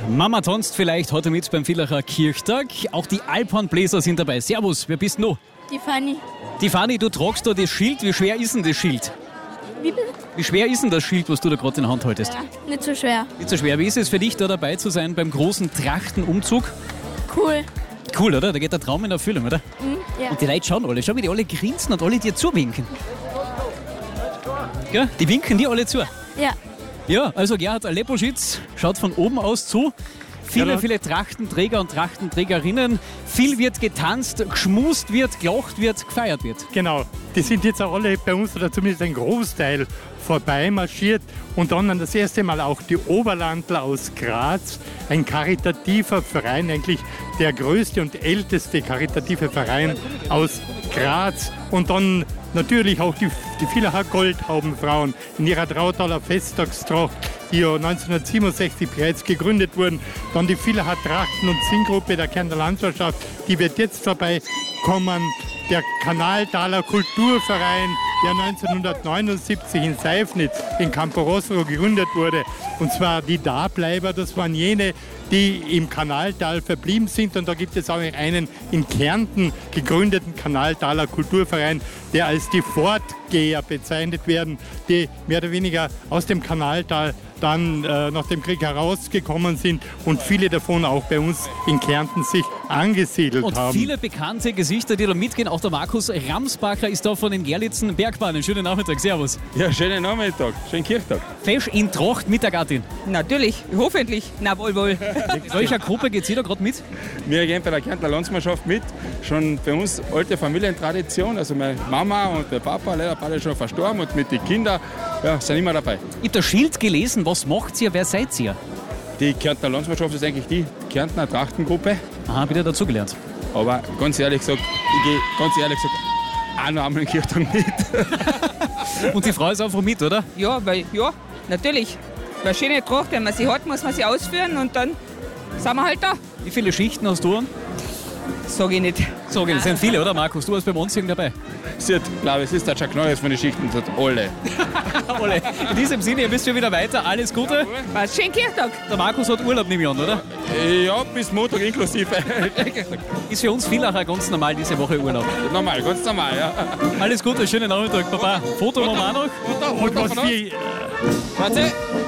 Mama tanzt vielleicht heute mit beim Villacher Kirchtag. Auch die Alphornbläser sind dabei. Servus, wer bist du? Die Fanny. Die Fanny, du tragst da das Schild. Wie schwer ist denn das Schild? Wie bitte? Wie schwer ist denn das Schild, was du da gerade in der Hand haltest? Ja, nicht so schwer. Nicht so schwer. Wie ist es für dich, da dabei zu sein beim großen Trachtenumzug? Cool. Cool, oder? Da geht der Traum in Erfüllung, oder? Ja. Und die Leute schauen alle. Schau, wie die alle grinsen und alle dir zuwinken. Ja, die winken dir alle zu. Ja. Ja, also Gerhard Aleposchitz schaut von oben aus zu. Viele Trachtenträger und Trachtenträgerinnen. Viel wird getanzt, geschmust wird, gelacht wird, gefeiert wird. Genau, die sind jetzt auch alle bei uns, oder zumindest ein Großteil, vorbei marschiert. Und dann das erste Mal auch die Oberlandler aus Graz, ein karitativer Verein, eigentlich der größte und älteste karitative Verein aus Graz. Und dann natürlich auch die Villacher Goldhaubenfrauen in ihrer Trautaler Festtagstracht, die ja 1967 bereits gegründet wurden. Dann die Villacher Trachten- und Singgruppe der Kärntner Landwirtschaft, die wird jetzt vorbeikommen. Der Kanaltaler Kulturverein, der 1979 in Seifnitz in Campo Rosso gegründet wurde. Und zwar die Dableiber, das waren jene, die im Kanaltal verblieben sind. Und da gibt es auch einen in Kärnten gegründeten Kanaltaler Kulturverein, der als die Fortgeher bezeichnet werden, die mehr oder weniger aus dem Kanaltal dann nach dem Krieg herausgekommen sind und viele davon auch bei uns in Kärnten sich angesiedelt und haben. Und viele bekannte Gesichter, die da mitgehen. Auch der Markus Ramsbacher ist da von den Gerlitzen Bergbahnen. Schönen Nachmittag, servus. Ja, schönen Nachmittag, schönen Kirchtag. Fesch in Tracht mit der Gattin. Natürlich, hoffentlich. Na wohl. Welcher Gruppe geht ihr da gerade mit? Wir gehen bei der Kärntner Landsmannschaft mit. Schon bei uns alte Familientradition. Also meine Mama und der Papa, leider beide schon verstorben, und mit den Kindern sind immer dabei. Ich habe das Schild gelesen. Was macht ihr? Wer seid ihr? Die Kärntner Landsmannschaft ist eigentlich die Kärntner Trachtengruppe. Aha, wieder dazugelernt. Aber ganz ehrlich gesagt, ich gehe auch noch einmal in den Kirchtag mit. Und die Frau ist einfach mit, oder? Ja, natürlich. Weil schöne Tracht, wenn man sie hat, muss man sie ausführen und dann sind wir halt da. Wie viele Schichten hast du an? Sag ich nicht. So, das sind viele, oder Markus? Du warst beim Anziehen dabei. Es ist der Chuck Norris von den Schichten, sagt alle. Alle. In diesem Sinne, ihr wisst schon wieder weiter. Alles Gute. Was, schönen Kirchtag. Der Markus hat Urlaub, nehme ich an, oder? Ja, bis Montag inklusive. Ist für uns Villacher ganz normal diese Woche Urlaub. Normal, ganz normal, ja. Alles Gute, schönen Nachmittag, Papa. Foto machen wir auch noch. Und was wir Warte.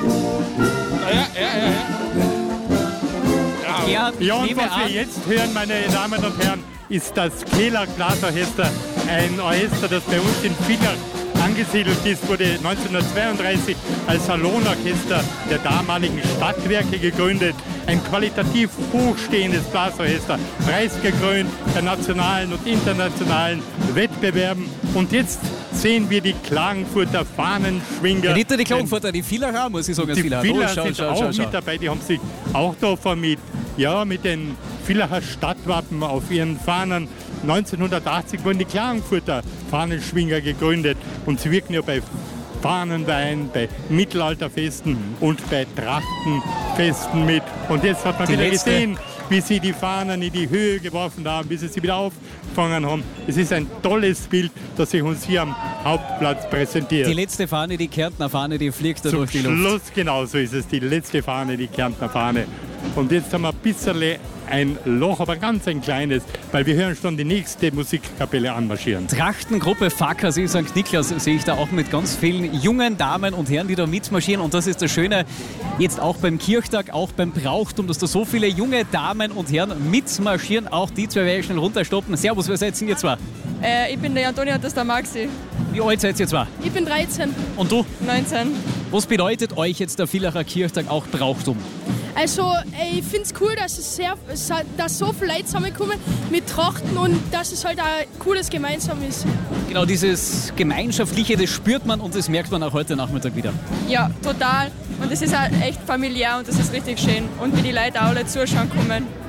Gerhard, Ja, und nehme was wir an, jetzt hören, meine Damen und Herren, ist das Kehler Blasorchester, ein Orchester, das bei uns in Villach angesiedelt ist, wurde 1932 als Salonorchester der damaligen Stadtwerke gegründet. Ein qualitativ hochstehendes Blasorchester, preisgekrönt bei nationalen und internationalen Wettbewerben. Und jetzt sehen wir die Klagenfurter Fahnenschwinger. ja, nicht nur die Klagenfurter, die Villacher, muss ich sagen, als Die Villacher. Villacher sind auch mit dabei, die haben sich auch da mit den Villacher Stadtwappen auf ihren Fahnen. 1980 wurden die Klagenfurter Fahnenschwinger gegründet und sie wirken ja bei Fahnenwein, bei Mittelalterfesten und bei Trachtenfesten mit. Und jetzt hat man wieder gesehen, wie sie die Fahnen in die Höhe geworfen haben, bis sie wieder aufgefangen haben. Es ist ein tolles Bild, das sich uns hier am Hauptplatz präsentiert. Die letzte Fahne, die Kärntner Fahne, die fliegt da Zum durch die Luft. Schluss, genau so ist es, die letzte Fahne, die Kärntner Fahne. Und jetzt haben wir ein bisschen ein Loch, aber ganz ein kleines, weil wir hören schon die nächste Musikkapelle anmarschieren. Trachtengruppe Fackersee St. Niklas sehe ich da auch mit ganz vielen jungen Damen und Herren, die da mitmarschieren. Und das ist das Schöne, jetzt auch beim Kirchtag, auch beim Brauchtum, dass da so viele junge Damen und Herren mitmarschieren. Auch die zwei werde ich schnell runterstoppen. Servus, wer seid ihr zwei? Ich bin der Antonia und das ist der Maxi. Wie alt seid ihr zwei? Ich bin 13. Und du? 19. Was bedeutet euch jetzt der Villacher Kirchtag auch Brauchtum? Also, ich finde es cool, dass so viele Leute zusammenkommen mit Trachten und dass es halt ein cooles Gemeinsam ist. Genau, dieses Gemeinschaftliche, das spürt man und das merkt man auch heute Nachmittag wieder. Ja, total. Und es ist auch echt familiär und das ist richtig schön. Und wie die Leute auch alle zuschauen kommen.